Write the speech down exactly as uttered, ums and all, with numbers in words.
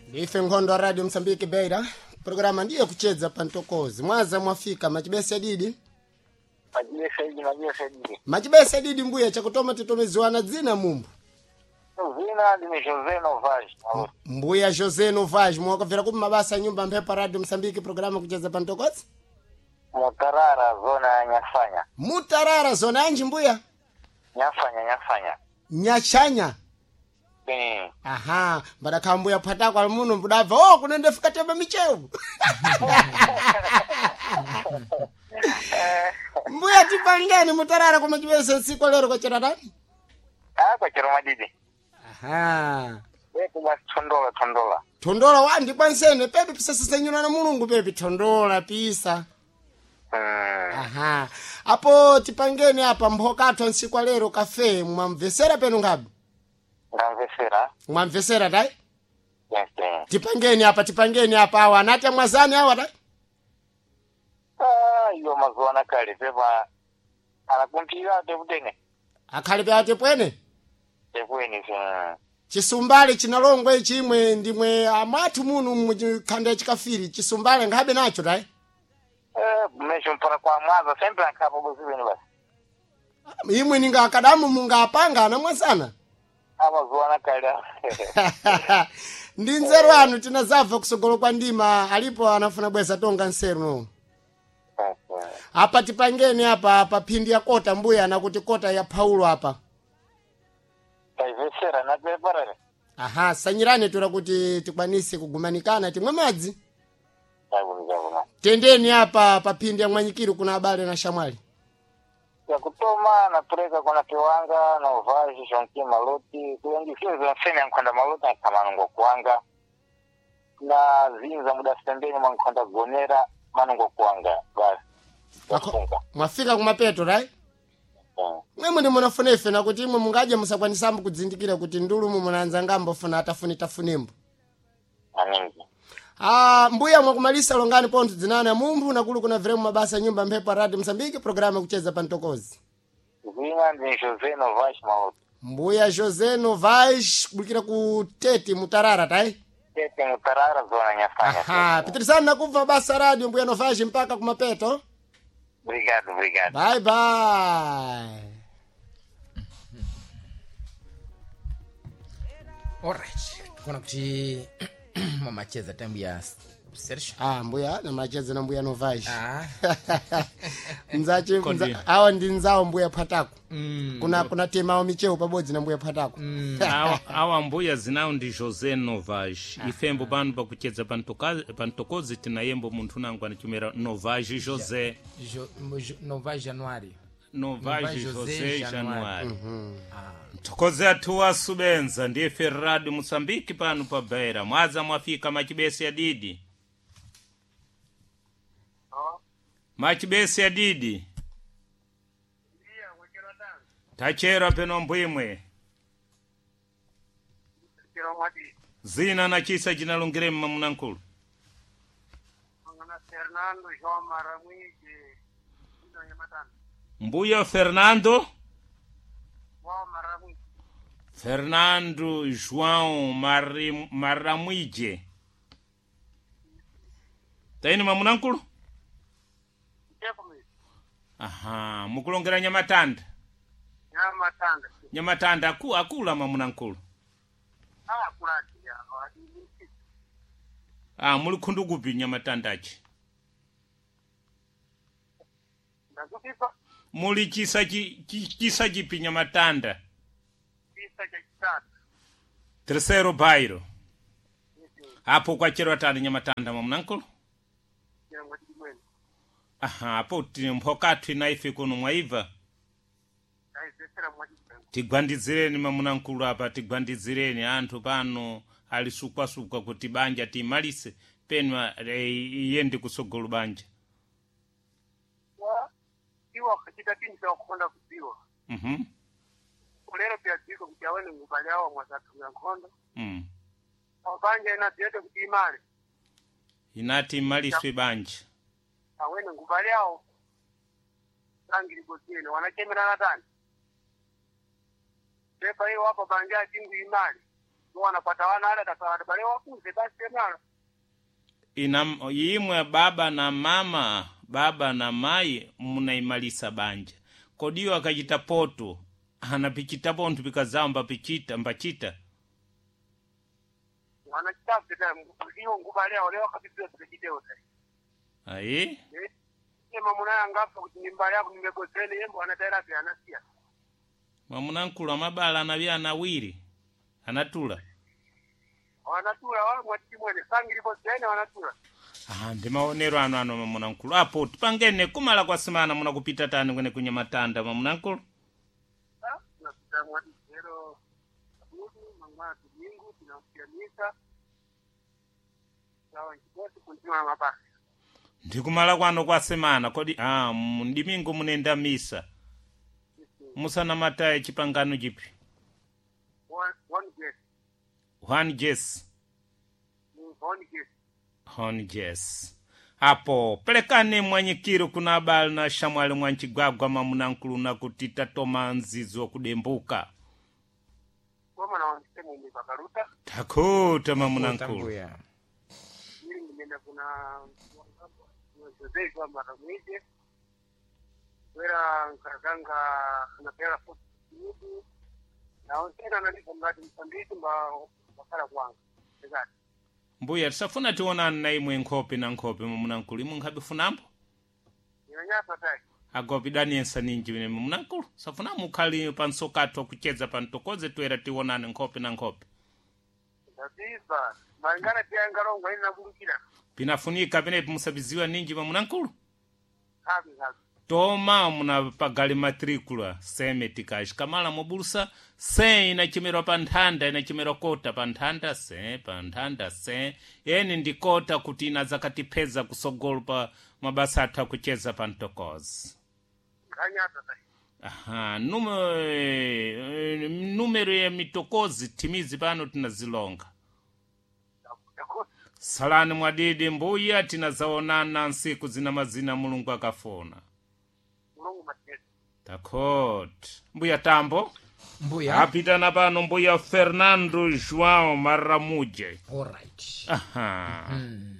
Ife Nkhondo Radio Msambiki Beira. Programa ndiyo kucheza pantokozi. Mwaza mwafika machibese didi. Majibese didi, majibese didi. Machibese didi mbuya chakutoma titomeziwana dzina mumbu. Zina ndine Jose Novage. Mbuya Jose Novage mwakavira kupi mabasa nyumba Mphepa Radio Msambiki programa kucheza pantokozi. Mutarara zona Nyafanya. Mutarara zona anji mbuya? Nyafanya, Nyafanya. Nyachanya. Mm. Aha, mbada mbuya phatako alimuno mbudava, oh kunende fika teba micheu. Mbuya tipangeni Mutarara kwa machibese siku lero kwa chera nani? Ah, kwa chera madidi. Aha. Weku basi tondola, tondola. Tondola wandi kwansene, pepe pisa sisenyuna na mulungu pepe tondola pisa. Mm. Aha. Apo tipangeni hapa mhokato nsiku lero kafe mwamvesera penu ngabi? Ngamvesera. Mwamvesera dai? Yes, yes. Tipangeni hapa, tipangeni hapa hawa. Anate mwazani hawa dai? Ah, iyo mazuwana kali. Pema, anakumpira tebutene. Akhalipe ate pwene? Tebweni, zi. Chisumbale chinalongwe chimwe ndimwe amatu munu mkanda chikafiri. Chisumbale ngabe nacho dai? Eh, mesho mpara kwa mwaza. Sempre akapo buzibini basi. Imwe ninga akadamu munga apanga na mwazana? Amazuwana kali. Ndi nzeru anu tinazava kusogolo kwa ndima alipo anafuna bweza tonga nseru no. Hapa tipangeni hapa hapa pindi ya kota mbuya na kuti kota ya Paulo hapa. Kaivesera na beparare. Aha, sanyirane tura kuti tikwanise kugumanikana timwe madzi. Tabu njabu. Tendeni hapa pa pindi ya Mwanyikiru kuna habari na Shamwali. Ya kutoma na preka kuna kiwanga na uvaji shonki maloti kuyengi sio zinasema nkwenda maloti na kama ngo kuanga na zinza muda stembeni mwankwenda gonera manungo kuanga basi. Mwafika kumapeto right? Yeah. Mwe ndi munafunefe na kuti imwe mungaje musakwanisambu kudzindikira kuti ndulu mu munanza ngambo funa atafuni tafunembo. Aningi. Ah, mbuya mwakumalisa longani pontu dzinana mumbu na kulu kuna vremu mabasa nyumba Mphepa Radio Msambiki programa kucheza pantokozi. Zina ndi Jose Novage maloti. Mbuya Jose Novage kubukira ku Tete Mutarara tai? Tete Mutarara zona Nyafanya. Aha, pitirizani nakumva basa radio mbuya Novage mpaka kumapeto. Obrigado, obrigado. Bye bye. Alright. Kuna kuti mama cheza tembu ya Sergio. Ah, mbuya na macheza na mbuya Novage. Ah. Nzache nza, awa ndi nzao mbuya phatako. Mm. Kuna kuna temao micheu pabodzi na mbuya phatako. Mm. awa, awa mbuya zinao ndi Jose Novage. Ifembo pano pakucheza pantokozi pantokozi tinayembo munthu nangu anachumera Novage Jose. Jo, jo, Novage Januari. Novage Jose Januari. Mhm. Ah. Tokozi atuwa subenza ndiye Ferrado Msambiki pano pa Beira. Mwaza mwafika machibesi ya didi. Machibesi ya didi. Tachera peno mbwimwe. Zina na chisa jina lungirema munankulu. Fernando João Maramuje. Mbuya Fernando. João Maramuje. Fernando João Mari, Maramuje. Taini mamunankulu? Aha, mukulongera Nyamatanda. Nyamatanda. Nyamatanda aku akula mamunankulu. Ah, kulati ya. Ah, muli kundu gupi Nyamatanda achi. Ndakupipa. Muli chisa chi, chisa jipi Nyamatanda. Chisa chakitatu. Tercero bairo. Hapo kwa chero atani Nyamatanda mamunankulu? Aha, hapo mphokatu inaifi kuno mwaiva. Tigwandizireni mamunankulu hapa, tigwandizireni anthu pano alisukwa-sukwa kuti banja timalise penwa yendi kusogolo banja. Iwa katika tini kwa kukonda kuziwa. Mhm. Kulero pia ziko kujaweni ngubali hawa mwazatu ya Nkhondo. Mhm. Banja ina ziyete kutimale. Inati imaliswe banja. Awene ngubali hao. Rangili kuzini. Wanakemera natani. Pepa hiyo hapa banja tingu imali. mwana kwa tawana ala tasawa bale wakuze basi mwana ina imwe baba na mama baba na mai munaimalisa banja kodiyo akachita poto anapichita pontu pikazamba pichita mbachita wana kitabu tena ndio ngubalea wale wakati tukijideo sasa ai ni mamuna yangapo kunyimba yako nimegozeni yembo ana therapy anasia mamuna nkulu amabala anabya anawiri anatula wanatula wao mwatimwe ni sangiri bozeni wanatula ah ndi maonero ano ano mamuna nkulu apo tipangene kumala kwa semana muna kupita tani kwene kunye matanda mamuna nkulu ah na kutamwa zero abudu mangwa tumingu tunafianisha sawa kikosi kunjua mabasi ndikumala kwano kwa semana kodi ah ndimingo munenda misa musana mataye chipangano jipi one one yes one yes one yes one yes apo pelekane mwanyikiro kuna abali na shamwali mwanchigwagwa mamuna nkulu na kutita toma nzizo kudembuka kama na wanasema umepakaruta takuta mamuna nkulu ili mnenda kuna Jose kwa maramije wera nkaganga na pera foto yudu na onsena na ndipo ngati msambiki mba wakala kwanga ezati mbuya tisafuna tiona na imwe nkhope na nkhope mamuna nkulu imwe nkhabe funambo inanyasa tai agopi daniensa ninji vine mamuna nkulu safuna mukhali pansokato kucheza pantokoze tuera tionane nkhope na nkhope ndatiba malingana pia ngarongo ina bulukira pinafunika pene musabiziwa ninji mamuna nkulu habi habi toma muna pagali matricula semetikash kamala mobulusa se inachimerwa panthanda inachimerwa kota panthanda se panthanda se yeni ndikota kuti inazakatipeza kusogolo pa mabasa atha kucheza pantokozi kanyata tai aha numero numero ya mitokozi timizi pano tinazilonga salani mwadidi mbuya tinazaonana nsiku zina mazina mulungu akafona mulungu matete takot mbuya tambo mbuya apita na pano mbuya Fernando João Maramuje all right aha mm.